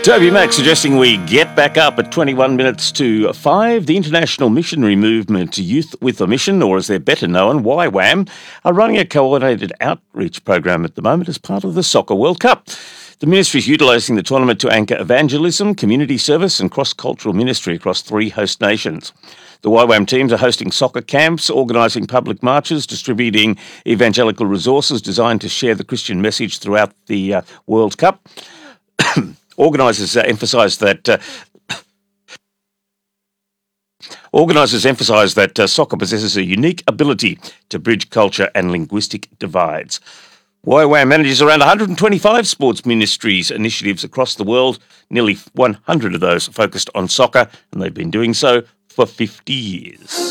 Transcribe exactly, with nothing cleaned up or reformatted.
Toby Mack suggesting we get back up at twenty-one minutes to five. The International Missionary Movement Youth with a Mission, or as they're better known, Y WAM, are running a coordinated outreach program at the moment as part of the Soccer World Cup. The ministry is utilising the tournament to anchor evangelism, community service and cross-cultural ministry across three host nations. The Y WAM teams are hosting soccer camps, organising public marches, distributing evangelical resources designed to share the Christian message throughout the uh, World Cup. Organisers uh, emphasise that uh, Organisers emphasise that uh, soccer possesses a unique ability to bridge culture and linguistic divides. Y WAM manages around one hundred twenty-five sports ministries initiatives across the world. Nearly one hundred of those are focused on soccer, and they've been doing so for fifty years.